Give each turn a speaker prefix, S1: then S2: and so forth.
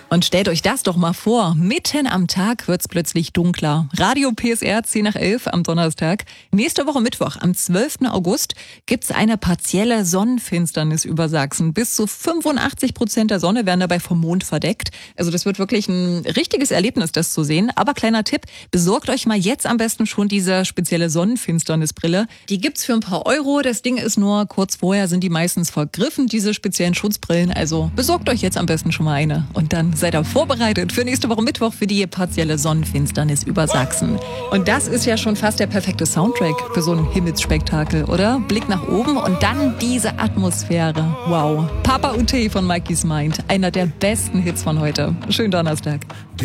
S1: Und stellt euch das doch mal vor, mitten am Tag wird's plötzlich dunkler. Radio PSR 10 nach 11 am Donnerstag. Nächste Woche Mittwoch, am 12. August, gibt's eine partielle Sonnenfinsternis über Sachsen. Bis zu 85% der Sonne werden dabei vom Mond verdeckt. Also das wird wirklich ein richtiges Erlebnis, das zu sehen. Aber kleiner Tipp, besorgt euch mal jetzt am besten schon diese spezielle Sonnenfinsternisbrille. Die gibt's für ein paar Euro. Das Ding ist nur, kurz vorher sind die meistens vergriffen, diese speziellen Schutzbrillen. Also besorgt euch jetzt am besten schon mal eine. Und dann seid ihr vorbereitet für nächste Woche Mittwoch für die partielle Sonnenfinsternis über Sachsen. Und das ist ja schon fast der perfekte Soundtrack für so ein Himmelsspektakel, oder? Blick nach oben und dann diese Atmosphäre. Wow. Papa und Tee von Mikey's Mind. Einer der besten Hits von heute. Schönen Donnerstag.